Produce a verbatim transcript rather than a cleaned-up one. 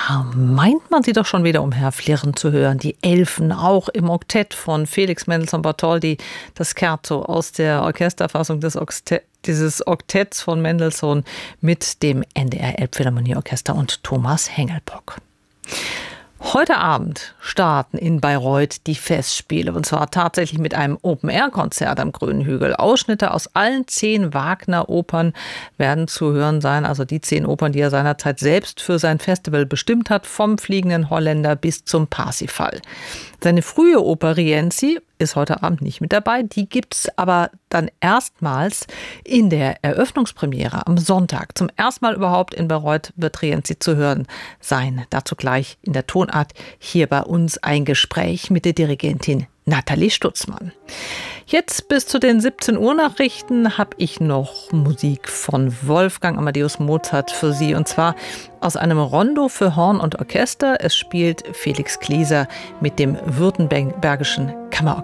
Da meint man sie doch schon wieder umherflirren zu hören. Die Elfen, auch im Oktett von Felix Mendelssohn Bartholdy, das Scherzo aus der Orchesterfassung des Oxte- dieses Oktetts von Mendelssohn mit dem N D R Elbphilharmonieorchester und Thomas Hengelbock. Heute Abend starten in Bayreuth die Festspiele, und zwar tatsächlich mit einem Open-Air-Konzert am Grünen Hügel. Ausschnitte aus allen zehn Wagner-Opern werden zu hören sein, also die zehn Opern, die er seinerzeit selbst für sein Festival bestimmt hat, vom Fliegenden Holländer bis zum Parsifal. Seine frühe Oper Rienzi ist heute Abend nicht mit dabei, die gibt's aber dann erstmals in der Eröffnungspremiere am Sonntag. Zum ersten Mal überhaupt in Bayreuth wird Rienzi zu hören sein. Dazu gleich in der Tonart hier bei uns ein Gespräch mit der Dirigentin Nathalie Stutzmann. Jetzt bis zu den siebzehn Uhr Nachrichten habe ich noch Musik von Wolfgang Amadeus Mozart für Sie, und zwar aus einem Rondo für Horn und Orchester. Es spielt Felix Klieser mit dem Württembergischen Kammerorchester.